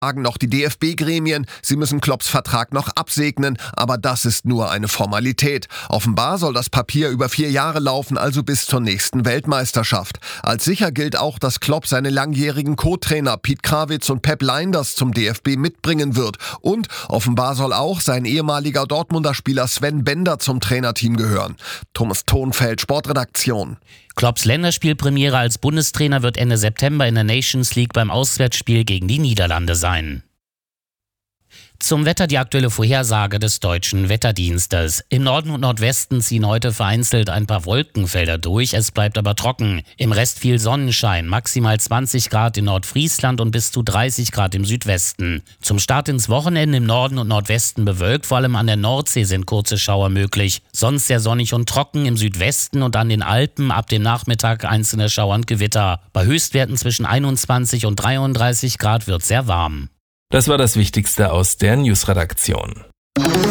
Sagen noch die DFB-Gremien, sie müssen Klopps Vertrag noch absegnen, aber das ist nur eine Formalität. Offenbar soll das Papier über 4 Jahre laufen, also bis zur nächsten Weltmeisterschaft. Als sicher gilt auch, dass Klopp seine langjährigen Co-Trainer Piet Krawitz und Pep Lijnders zum DFB mitbringen wird. Und offenbar soll auch sein ehemaliger Dortmunder Spieler Sven Bender zum Trainerteam gehören. Thomas Thonfeld, Sportredaktion. Klopps Länderspielpremiere als Bundestrainer wird Ende September in der Nations League beim Auswärtsspiel gegen die Niederlande sein. Zum Wetter die aktuelle Vorhersage des Deutschen Wetterdienstes. Im Norden und Nordwesten ziehen heute vereinzelt ein paar Wolkenfelder durch, es bleibt aber trocken. Im Rest viel Sonnenschein, maximal 20 Grad in Nordfriesland und bis zu 30 Grad im Südwesten. Zum Start ins Wochenende im Norden und Nordwesten bewölkt, vor allem an der Nordsee sind kurze Schauer möglich. Sonst sehr sonnig und trocken im Südwesten und an den Alpen ab dem Nachmittag einzelne Schauer und Gewitter. Bei Höchstwerten zwischen 21 und 33 Grad wird sehr warm. Das war das Wichtigste aus der Newsredaktion.